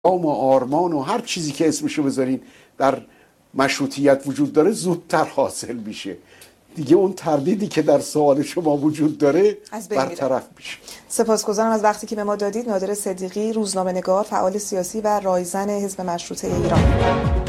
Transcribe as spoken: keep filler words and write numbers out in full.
و آرمان و هر چیزی که اسمشو بذارین در مشروطیت وجود داره زودتر حاصل میشه دیگه. اون تردیدی که در سوال شما وجود داره برطرف میشه. سپاسگزارم از وقتی که به ما دادید. نادر صدیقی، روزنامه‌نگار، فعال سیاسی و رایزن حزب مشروطه ایران.